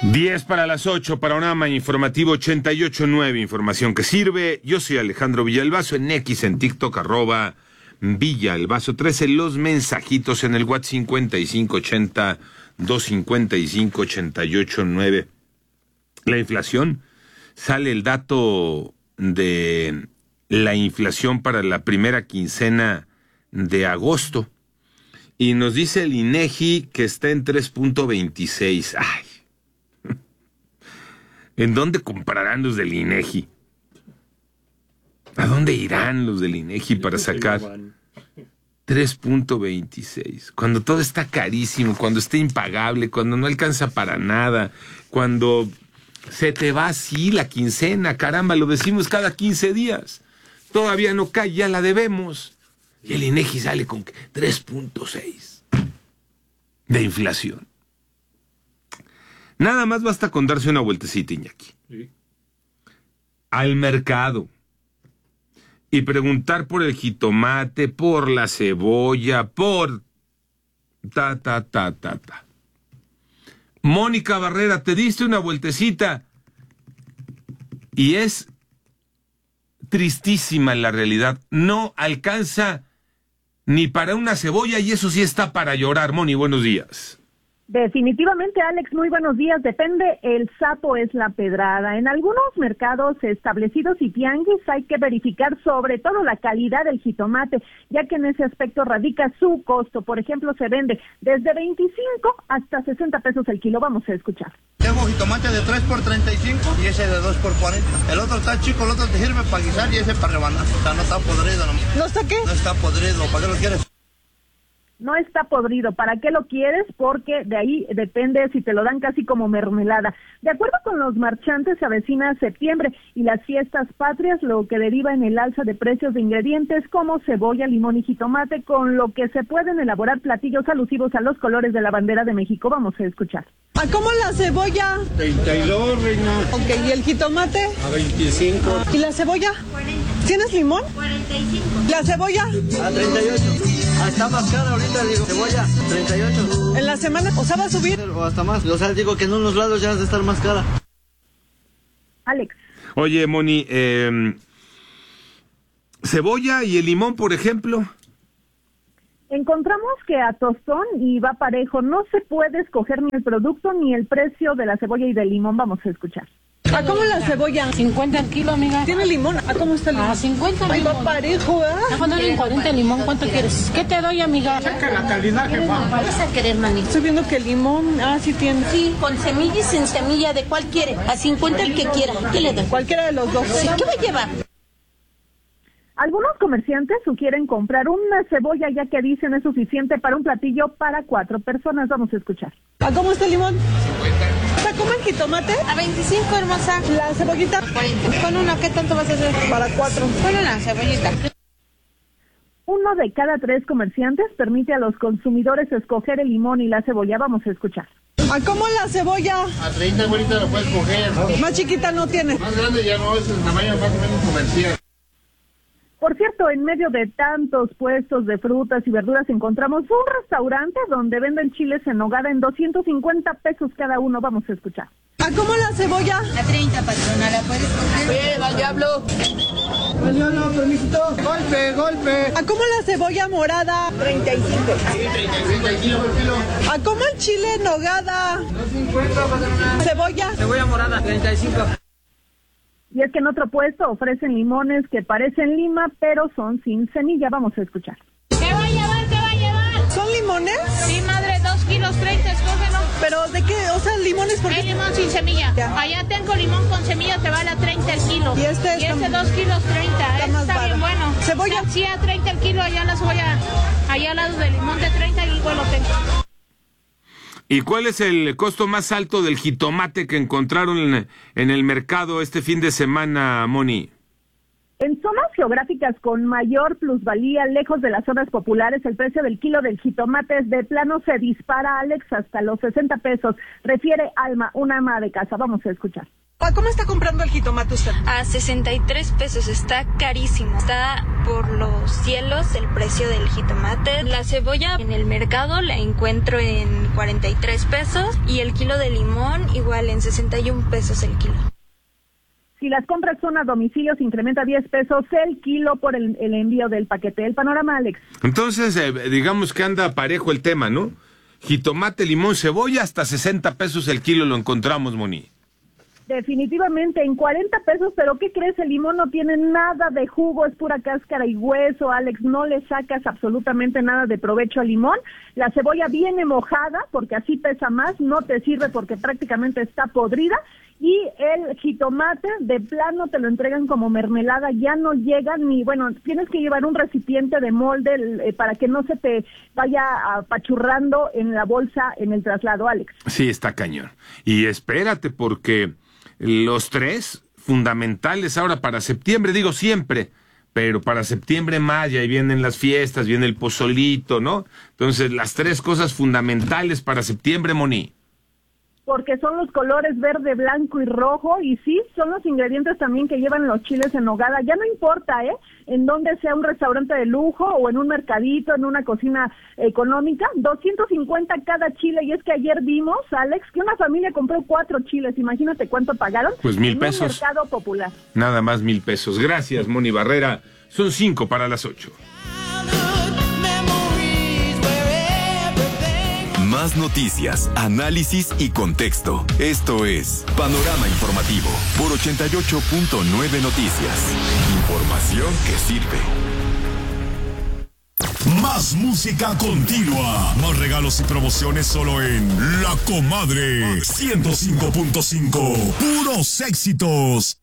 10 para las 8, Panorama Informativo 88.9, información que sirve. Yo soy Alejandro Villalbazo, en X, en TikTok, @Villalbazo13, los mensajitos en el WhatsApp 5580-255-88.9. La inflación, sale el dato de la inflación para la primera quincena de agosto, y nos dice el INEGI que está en 3.26. ¡Ay! ¿En dónde comprarán los del INEGI? ¿A dónde irán los del INEGI para sacar 3.26? Cuando todo está carísimo, cuando está impagable, cuando no alcanza para nada, cuando se te va así la quincena, caramba, lo decimos cada 15 días. Todavía no cae, ya la debemos. Y el INEGI sale con 3.6 de inflación. Nada más basta con darse una vueltecita, Iñaki, sí, al mercado y preguntar por el jitomate, por la cebolla, por ta. Mónica Barrera, te diste una vueltecita y es tristísima la realidad. No alcanza ni para una cebolla y eso sí está para llorar. Moni, buenos días. Definitivamente, Alex, muy buenos días. Depende, el sapo es la pedrada. En algunos mercados establecidos y tianguis hay que verificar sobre todo la calidad del jitomate, ya que en ese aspecto radica su costo. Por ejemplo, se vende desde 25 hasta 60 pesos el kilo. Vamos a escuchar. Tengo jitomate de 3 por 35 y ese de 2 por 40. El otro está chico, el otro te sirve para guisar y ese para rebanar. O sea, no está podrido. ¿No está qué? No está podrido. ¿Para qué lo quieres? No está podrido. ¿Para qué lo quieres? Porque de ahí depende si te lo dan casi como mermelada. De acuerdo con los marchantes, se avecina septiembre y las fiestas patrias, lo que deriva en el alza de precios de ingredientes como cebolla, limón y jitomate, con lo que se pueden elaborar platillos alusivos a los colores de la bandera de México. Vamos a escuchar. ¿A cómo la cebolla? 32, reina. Ok, ¿y el jitomate? A 25. ¿Y la cebolla? 40. ¿Tienes limón? 45. ¿La cebolla? A 38. Está más cara ahorita, digo. Cebolla, 38. ¿En la semana? O sea, ¿va a subir? O hasta más. O sea, digo que en unos lados ya has de estar más cara. Alex. Oye, Moni, cebolla y el limón, por ejemplo. Encontramos que a tostón y va parejo. No se puede escoger ni el producto ni el precio de la cebolla y del limón. Vamos a escuchar. ¿A cómo la cebolla? 50 el kilo, amiga. ¿Tiene limón? ¿A cómo está el limón? A 50 Ay, limón. va parejo, ¿eh? Voy a ponerle 40 limón. ¿Cuánto quieres? ¿Qué te doy, amiga? Saca la calidad, jefa. Vas a querer, manito. Estoy viendo que el limón, sí tiene. Sí, con semilla y sin semilla. ¿De cuál quiere? A 50 el que quiera. ¿Qué le doy? Cualquiera de los dos. Sí, ¿qué va a llevar? Algunos comerciantes sugieren comprar una cebolla, ya que dicen es suficiente para un platillo para 4 personas. Vamos a escuchar. ¿A cómo está el limón? 50. ¿Está como el jitomate? A 25, hermosa. ¿La cebollita? 40. Con una, ¿qué tanto vas a hacer? Para 4. Con una cebollita. 1 de cada 3 comerciantes permite a los consumidores escoger el limón y la cebolla. Vamos a escuchar. ¿A cómo la cebolla? A 30, abuelita, lo puedes coger. Más chiquita no tiene. Más grande ya no, es el tamaño más o menos comercial. Por cierto, en medio de tantos puestos de frutas y verduras encontramos un restaurante donde venden chiles en nogada en 250 pesos cada uno. Vamos a escuchar. ¿A cómo la cebolla? A 30, patrona. ¿La puedes coger? Bien, al diablo. No, permisito. Golpe. ¿A cómo la cebolla morada? 35. Sí, 35 el kilo por kilo. ¿A cómo el chile en nogada? 250, patrona. ¿Cebolla? Cebolla morada, 35. Y es que en otro puesto ofrecen limones que parecen lima, pero son sin semilla. Vamos a escuchar. ¿Qué va a llevar? ¿Qué va a llevar? ¿Son limones? Sí, madre, 2 kilos 30, escógelo. ¿Pero de qué? O sea, limones porque... Hay limón sin semilla. Ya. Allá tengo limón con semilla, te vale a 30 el kilo. Y este está- 2 kilos 30, está más está bien barato. bueno. ¿Cebolla? Sí, a 30 el kilo, allá la cebolla, allá al lado del limón de 30 y igual lo tengo. ¿Y cuál es el costo más alto del jitomate que encontraron en el mercado este fin de semana, Moni? En zonas geográficas con mayor plusvalía, lejos de las zonas populares, el precio del kilo del jitomate de plano se dispara, Alex, hasta los 60 pesos. Refiere Alma, una ama de casa. Vamos a escuchar. ¿Cómo está comprando el jitomate usted? A 63 pesos, está carísimo. Está por los cielos el precio del jitomate. La cebolla en el mercado la encuentro en 43 pesos y el kilo de limón igual en 61 pesos el kilo. Si las compras son a domicilio, se incrementa 10 pesos el kilo por el envío del paquete. El panorama, Alex. Entonces, digamos que anda parejo el tema, ¿no? Jitomate, limón, cebolla, hasta 60 pesos el kilo lo encontramos, Moni. Definitivamente en 40 pesos, pero ¿qué crees? El limón no tiene nada de jugo, es pura cáscara y hueso, Alex, no le sacas absolutamente nada de provecho al limón. La cebolla viene mojada, porque así pesa más, no te sirve porque prácticamente está podrida, y el jitomate de plano te lo entregan como mermelada, ya no llega ni, bueno, tienes que llevar un recipiente de molde para que no se te vaya apachurrando en la bolsa en el traslado, Alex. Sí, está cañón. Y espérate, porque los tres fundamentales ahora para septiembre, digo siempre, pero para septiembre, mayo, ahí vienen las fiestas, viene el pozolito, ¿no? Entonces, las tres cosas fundamentales para septiembre, Moni. Porque son los colores verde, blanco y rojo, y sí, son los ingredientes también que llevan los chiles en nogada. Ya no importa, en donde sea un restaurante de lujo o en un mercadito, en una cocina económica, 250 cada chile, y es que ayer vimos, Alex, que una familia compró 4 chiles, imagínate cuánto pagaron. Pues 1,000 pesos. En un mercado popular. Nada más 1,000 pesos. Gracias, Moni Barrera. Son 5 para las 8. Más noticias, análisis y contexto. Esto es Panorama Informativo por 88.9 Noticias. Información que sirve. Más música continua. Más regalos y promociones solo en La Comadre 105.5. Puros éxitos.